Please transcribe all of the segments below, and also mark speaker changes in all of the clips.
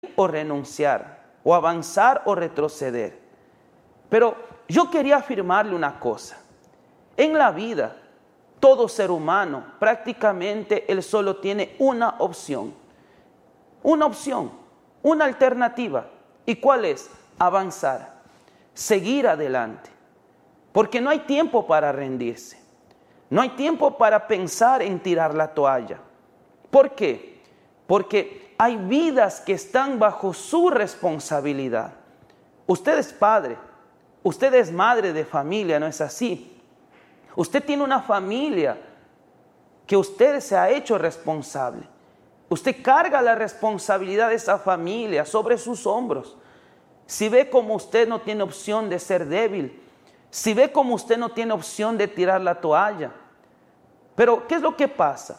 Speaker 1: o renunciar, o avanzar o retroceder. Pero yo quería afirmarle una cosa. En la vida, todo ser humano, prácticamente él solo tiene una opción, una alternativa. ¿Y cuál es? Avanzar, seguir adelante. Porque no hay tiempo para rendirse. No hay tiempo para pensar en tirar la toalla. ¿Por qué? Porque hay vidas que están bajo su responsabilidad. Usted es padre, usted es madre de familia, ¿no es así? Usted tiene una familia que usted se ha hecho responsable. Usted carga la responsabilidad de esa familia sobre sus hombros. Si ve como usted no tiene opción de ser débil, si ve como usted no tiene opción de tirar la toalla. Pero, ¿qué es lo que pasa?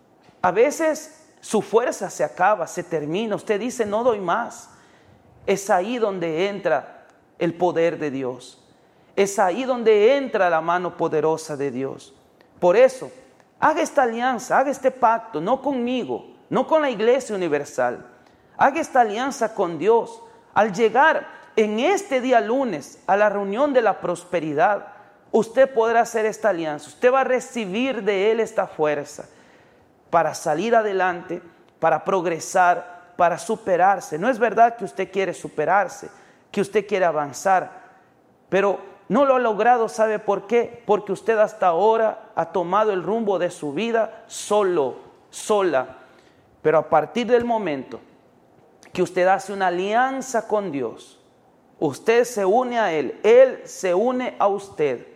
Speaker 1: A veces su fuerza se acaba, se termina. Usted dice, no doy más. Es ahí donde entra el poder de Dios. Es ahí donde entra la mano poderosa de Dios. Por eso, haga esta alianza, haga este pacto, no conmigo, no con la Iglesia Universal. Haga esta alianza con Dios. Al llegar en este día lunes a la reunión de la prosperidad, usted podrá hacer esta alianza. Usted va a recibir de Él esta fuerza para salir adelante, para progresar, para superarse. No es verdad que usted quiere superarse, que usted quiere avanzar, pero no lo ha logrado. ¿Sabe por qué? Porque usted hasta ahora ha tomado el rumbo de su vida solo, sola. Pero a partir del momento que usted hace una alianza con Dios, usted se une a Él se une a usted,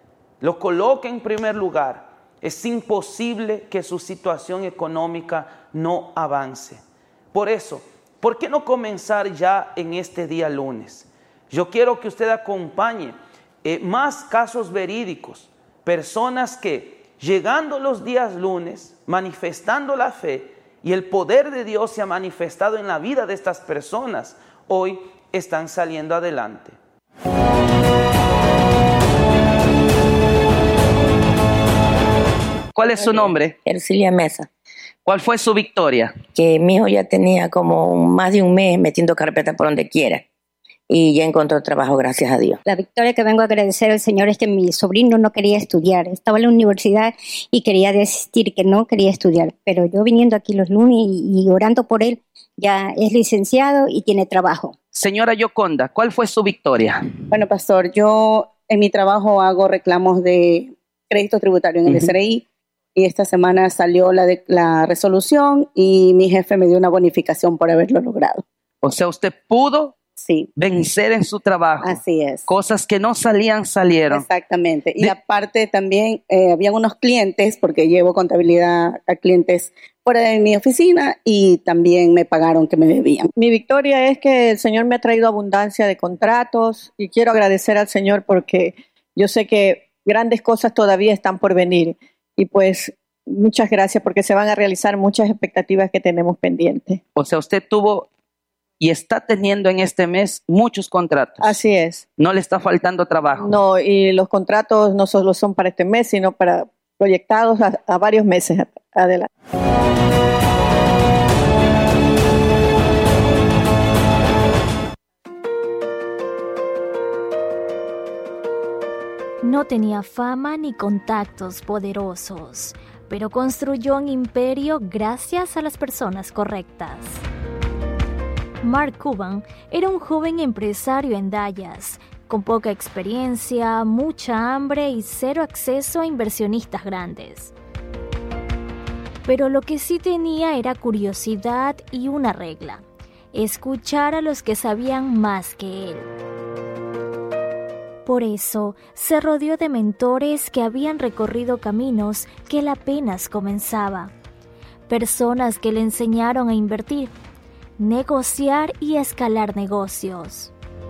Speaker 1: lo coloca en primer lugar, es imposible que su situación económica no avance. Por eso, ¿por qué no comenzar ya en este día lunes? Yo quiero que usted acompañe más casos verídicos, personas que llegando los días lunes, manifestando la fe, y el poder de Dios se ha manifestado en la vida de estas personas, hoy están saliendo adelante. ¿Cuál es su nombre?
Speaker 2: Ercilia Mesa.
Speaker 1: ¿Cuál fue su victoria?
Speaker 2: Que mi hijo ya tenía como más de un mes metiendo carpeta por donde quiera y ya encontró trabajo, gracias a Dios.
Speaker 3: La victoria que vengo a agradecer al Señor es que mi sobrino no quería estudiar. Estaba en la universidad y quería desistir, que no quería estudiar. Pero yo viniendo aquí los lunes y orando por él, ya es licenciado y tiene trabajo.
Speaker 1: Señora Yoconda, ¿cuál fue su victoria?
Speaker 4: Bueno, pastor, yo en mi trabajo hago reclamos de crédito tributario en el SRI y esta semana salió la resolución y mi jefe me dio una bonificación por haberlo logrado.
Speaker 1: O sea, usted pudo
Speaker 4: sí.
Speaker 1: vencer en su trabajo.
Speaker 4: Así es.
Speaker 1: Cosas que no salieron.
Speaker 4: Exactamente. Y aparte también había unos clientes, porque llevo contabilidad a clientes fuera de mi oficina y también me pagaron que me debían.
Speaker 5: Mi victoria es que el Señor me ha traído abundancia de contratos y quiero agradecer al Señor porque yo sé que grandes cosas todavía están por venir y pues muchas gracias porque se van a realizar muchas expectativas que tenemos pendientes.
Speaker 1: O sea, usted tuvo y está teniendo en este mes muchos contratos.
Speaker 5: Así es.
Speaker 1: No le está faltando trabajo.
Speaker 5: No, y los contratos no solo son para este mes, sino para proyectados a varios meses adelante.
Speaker 6: No tenía fama ni contactos poderosos, pero construyó un imperio gracias a las personas correctas. Mark Cuban era un joven empresario en Dallas, con poca experiencia, mucha hambre y cero acceso a inversionistas grandes. Pero lo que sí tenía era curiosidad y una regla: escuchar a los que sabían más que él. Por eso, se rodeó de mentores que habían recorrido caminos que él apenas comenzaba. Personas que le enseñaron a invertir, negociar y escalar negocios.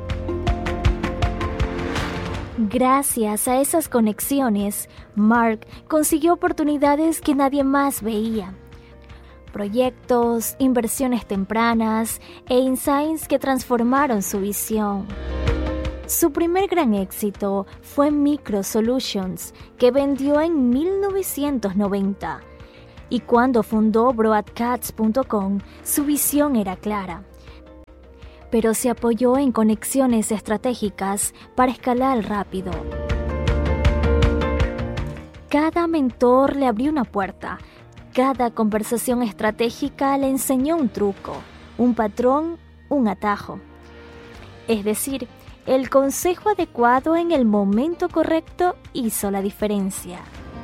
Speaker 6: Gracias a esas conexiones, Mark consiguió oportunidades que nadie más veía. Proyectos, inversiones tempranas e insights que transformaron su visión. Su primer gran éxito fue Micro Solutions, que vendió en 1990. Y cuando fundó Broadcast.com, su visión era clara: pero se apoyó en conexiones estratégicas para escalar rápido. Cada mentor le abrió una puerta, cada conversación estratégica le enseñó un truco, un patrón, un atajo. Es decir, el consejo adecuado en el momento correcto hizo la diferencia.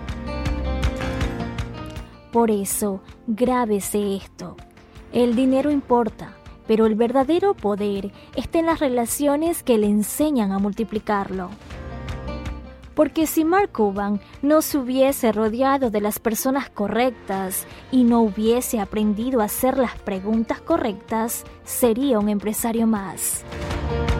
Speaker 6: Por eso, grábese esto. El dinero importa, pero el verdadero poder está en las relaciones que le enseñan a multiplicarlo. Porque si Mark Cuban no se hubiese rodeado de las personas correctas y no hubiese aprendido a hacer las preguntas correctas, sería un empresario más.